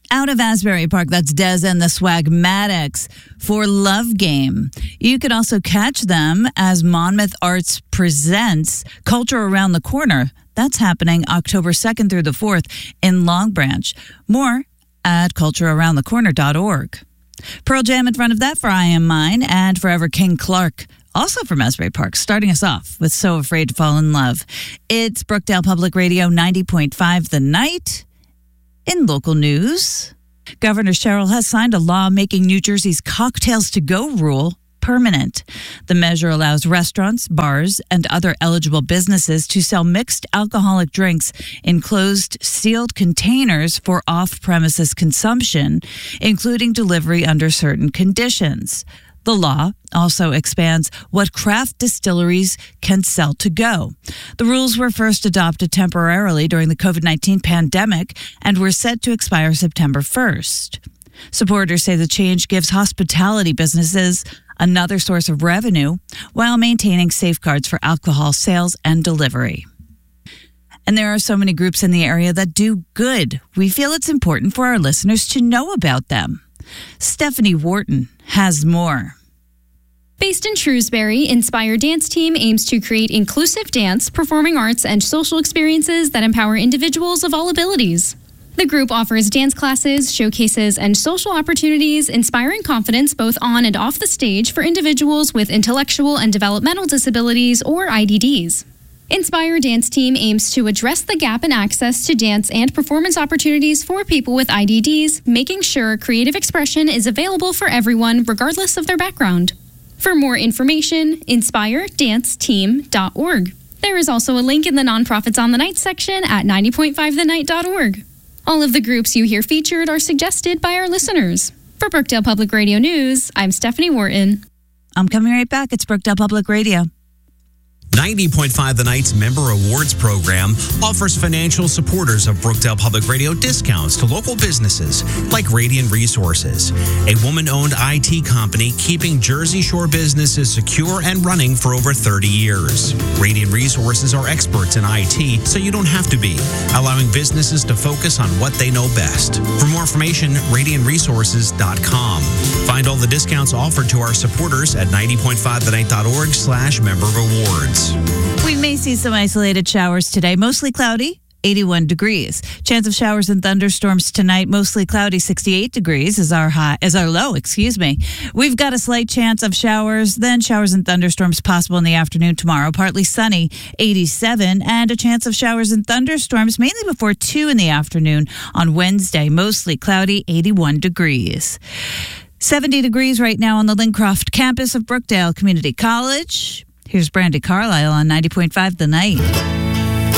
Out of Asbury Park, that's Des and the Swagmatics for Love Game. You can also catch them as Monmouth Arts presents Culture Around the Corner. That's happening October 2nd through the 4th in Long Branch. More at culturearoundthecorner.org. Pearl Jam in front of that for I Am Mine, and Forever King Clark, also from Asbury Park, starting us off with So Afraid to Fall in Love. It's Brookdale Public Radio 90.5 The Night. In local news, Governor Sherrill has signed a law making New Jersey's cocktails to go rule permanent. The measure allows restaurants, bars, and other eligible businesses to sell mixed alcoholic drinks in closed, sealed containers for off-premises consumption, including delivery under certain conditions. The law also expands what craft distilleries can sell to go. The rules were first adopted temporarily during the COVID-19 pandemic and were set to expire September 1st. Supporters say the change gives hospitality businesses another source of revenue while maintaining safeguards for alcohol sales and delivery. And there are so many groups in the area that do good. We feel it's important for our listeners to know about them. Stephanie Wharton has more. Based in Shrewsbury, Inspire Dance Team aims to create inclusive dance, performing arts, and social experiences that empower individuals of all abilities. The group offers dance classes, showcases, and social opportunities, inspiring confidence both on and off the stage for individuals with intellectual and developmental disabilities or IDDs. Inspire Dance Team aims to address the gap in access to dance and performance opportunities for people with IDDs, making sure creative expression is available for everyone regardless of their background. For more information, inspiredanceteam.org. There is also a link in the Nonprofits on the Night section at 90.5thenight.org. All of the groups you hear featured are suggested by our listeners. For Brookdale Public Radio News, I'm Stephanie Wharton. I'm coming right back. It's Brookdale Public Radio. 90.5 The Night's Member Awards program offers financial supporters of Brookdale Public Radio discounts to local businesses like Radiant Resources, a woman-owned IT company keeping Jersey Shore businesses secure and running for over 30 years. Radiant Resources are experts in IT, so you don't have to be, allowing businesses to focus on what they know best. For more information, radiantresources.com. Find all the discounts offered to our supporters at 90.5thenight.org/member rewards. We may see some isolated showers today, mostly cloudy, 81 degrees. Chance of showers and thunderstorms tonight, mostly cloudy, 68 degrees is our low. We've got a slight chance of showers, then showers and thunderstorms possible in the afternoon tomorrow. Partly sunny, 87, and a chance of showers and thunderstorms mainly before 2 in the afternoon on Wednesday, mostly cloudy, 81 degrees. 70 degrees right now on the Lincroft campus of Brookdale Community College. Here's Brandy Carlisle on 90.5 The Night.